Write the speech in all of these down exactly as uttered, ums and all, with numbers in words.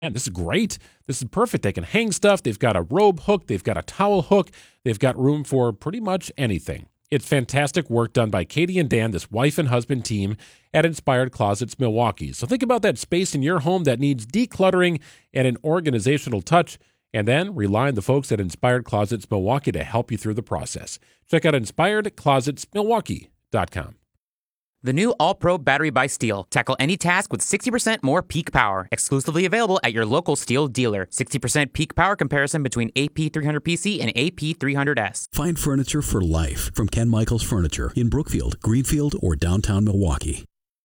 Man, this is great. This is perfect. They can hang stuff. They've got a robe hook. They've got a towel hook. They've got room for pretty much anything. It's fantastic work done by Katie and Dan, this wife and husband team at Inspired Closets Milwaukee. So think about that space in your home that needs decluttering and an organizational touch, and then rely on the folks at Inspired Closets Milwaukee to help you through the process. Check out inspired closets milwaukee dot com. The new All-Pro battery by Steel. Tackle any task with sixty percent more peak power. Exclusively available at your local Steel dealer. sixty percent peak power comparison between A P three hundred P C and A P three hundred S. Find furniture for life from Ken Michaels Furniture in Brookfield, Greenfield, or downtown Milwaukee.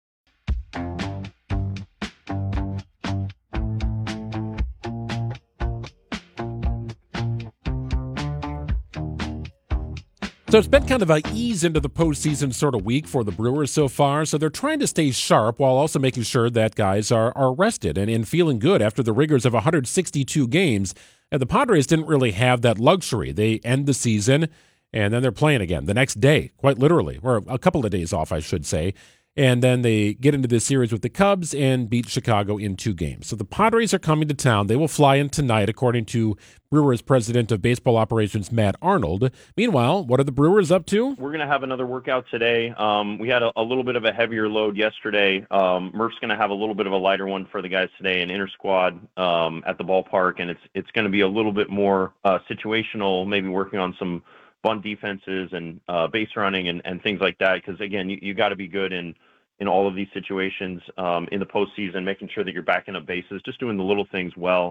So it's been kind of a ease into the postseason sort of week for the Brewers so far. So they're trying to stay sharp while also making sure that guys are, are rested and, and feeling good after the rigors of one hundred sixty-two games. And the Padres didn't really have that luxury. They end the season, and then they're playing again the next day, quite literally, or a couple of days off, I should say. And then they get into this series with the Cubs and beat Chicago in two games. So the Padres are coming to town. They will fly in tonight, according to Brewers president of baseball operations, Matt Arnold. Meanwhile, what are the Brewers up to? We're going to have another workout today. Um, we had a, a little bit of a heavier load yesterday. Um, Murph's going to have a little bit of a lighter one for the guys today, an inter squad um, at the ballpark, and it's it's going to be a little bit more uh, situational, maybe working on some bunt defenses and uh, base running and, and things like that. Because again, you, you got to be good in in all of these situations um, in the postseason, making sure that you're backing up bases, just doing the little things well,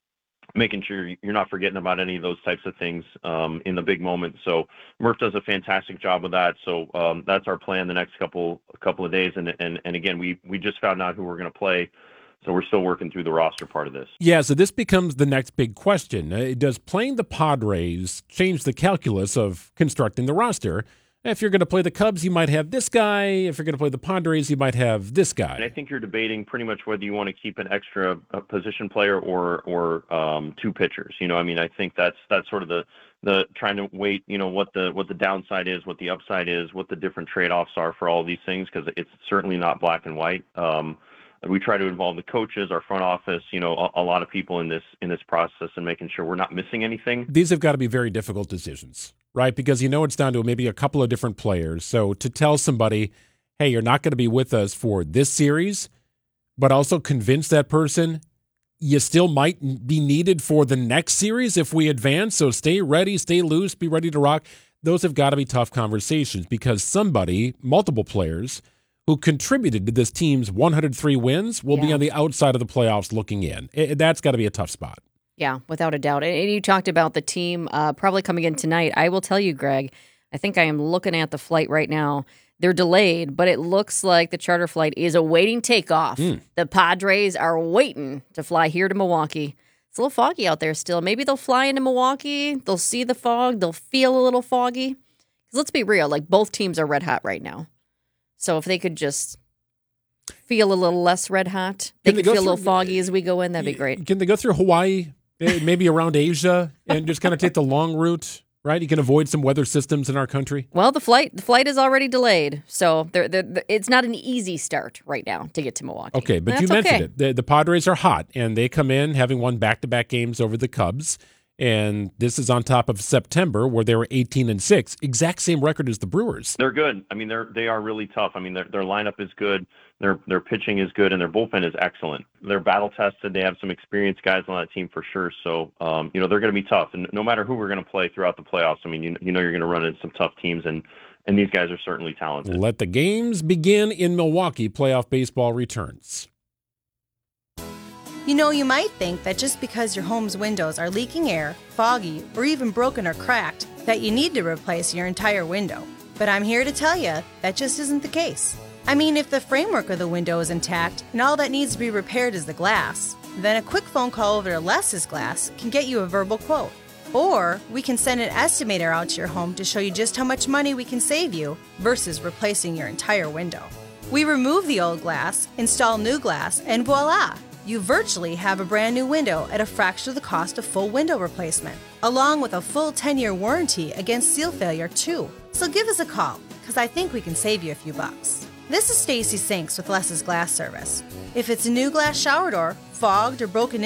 making sure you're not forgetting about any of those types of things um, in the big moments. So Murph does a fantastic job with that. So um, that's our plan the next couple couple of days. And and and again, we we just found out who we're going to play. So we're still working through the roster part of this. Yeah, so this becomes the next big question. Uh, does playing the Padres change the calculus of constructing the roster? If you're going to play the Cubs, you might have this guy. If you're going to play the Padres, you might have this guy. And I think you're debating pretty much whether you want to keep an extra uh, position player or or um, two pitchers. You know, I mean, I think that's that's sort of the the trying to wait. You know, what the what the downside is, what the upside is, what the different trade-offs are for all these things, because it's certainly not black and white. Um, we try to involve the coaches, our front office, you know, a, a lot of people in this in this process and making sure we're not missing anything. These have got to be very difficult decisions, right? Because you know it's down to maybe a couple of different players. So to tell somebody, hey, you're not going to be with us for this series, but also convince that person you still might be needed for the next series if we advance. So stay ready, stay loose, be ready to rock. Those have got to be tough conversations because somebody, multiple players, who contributed to this team's one hundred three wins will yeah. be on the outside of the playoffs looking in. It, that's got to be a tough spot. Yeah, without a doubt. And you talked about the team uh, probably coming in tonight. I will tell you, Greg, I think I am looking at the flight right now. They're delayed, but it looks like the charter flight is awaiting takeoff. Mm. The Padres are waiting to fly here to Milwaukee. It's a little foggy out there still. Maybe they'll fly into Milwaukee. They'll see the fog. They'll feel a little foggy. Because let's be real, like both teams are red hot right now. So if they could just feel a little less red hot, they could feel through, a little foggy as we go in, that'd be great. Can they go through Hawaii, maybe around Asia, and just kind of take the long route, right? You can avoid some weather systems in our country. Well, the flight the flight is already delayed, so they're, they're, they're, it's not an easy start right now to get to Milwaukee. Okay, but That's you mentioned okay. it. The, the Padres are hot, and they come in having won back-to-back games over the Cubs. And this is on top of September, where they were eighteen and six, exact same record as the Brewers. They're good. I mean, they're they are really tough. I mean, their their lineup is good, their their pitching is good, and their bullpen is excellent. They're battle tested. They have some experienced guys on that team for sure. So, um, you know, they're going to be tough. And no matter who we're going to play throughout the playoffs, I mean, you you know, you're going to run into some tough teams, and and these guys are certainly talented. Let the games begin in Milwaukee. Playoff baseball returns. You know, you might think that just because your home's windows are leaking air, foggy, or even broken or cracked, that you need to replace your entire window. But I'm here to tell you that just isn't the case. I mean, if the framework of the window is intact and all that needs to be repaired is the glass, then a quick phone call over to Les's Glass can get you a verbal quote. Or we can send an estimator out to your home to show you just how much money we can save you versus replacing your entire window. We remove the old glass, install new glass, and voila! You virtually have a brand new window at a fraction of the cost of full window replacement, along with a full ten-year warranty against seal failure too. So give us a call, because I think we can save you a few bucks. This is Stacy Sinks with Les's Glass Service. If it's a new glass shower door, fogged or broken